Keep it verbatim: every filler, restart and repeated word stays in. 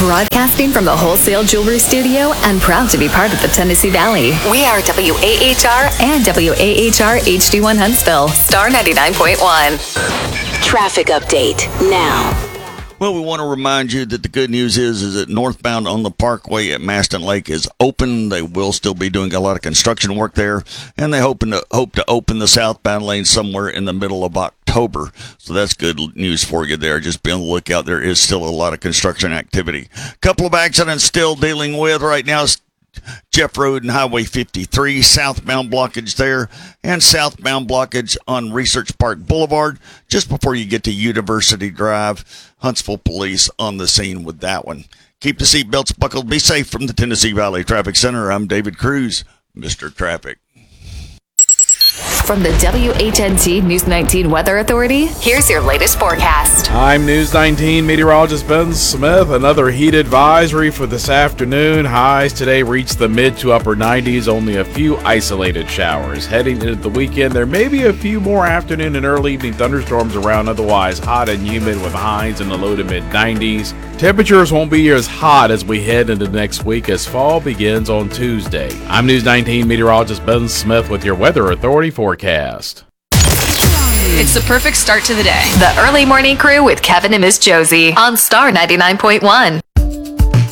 Broadcasting from the Wholesale Jewelry Studio and proud to be part of the Tennessee Valley. We are W A H R and W A H R H D one Huntsville. Star ninety-nine point one. Traffic update now. Well, we want to remind you that the good news is, is that northbound on the Parkway at Maston Lake is open. They will still be doing a lot of construction work there, and they hope to, hope to open the southbound lane somewhere in the middle of October. So that's good news for you there. Just be on the lookout. There is still a lot of construction activity. A couple of accidents still dealing with right now. Jeff Road and Highway fifty-three, southbound blockage there, and southbound blockage on Research Park Boulevard just before you get to University Drive. Huntsville Police on the scene with that one. Keep the seatbelts buckled. Be safe from the Tennessee Valley Traffic Center. I'm David Cruz, Mister Traffic. From the W H N T News nineteen Weather Authority, here's your latest forecast. I'm News nineteen meteorologist Ben Smith. Another heat advisory for this afternoon. Highs today reach the mid to upper nineties, only a few isolated showers. Heading into the weekend, there may be a few more afternoon and early evening thunderstorms around, otherwise hot and humid with highs in the low to mid nineties. Temperatures won't be as hot as we head into next week as fall begins on Tuesday. I'm News nineteen meteorologist Ben Smith with your Weather Authority forecast. It's the perfect start to the day. The Early Morning Crew with Kevin and Miss Josie on Star ninety-nine point one.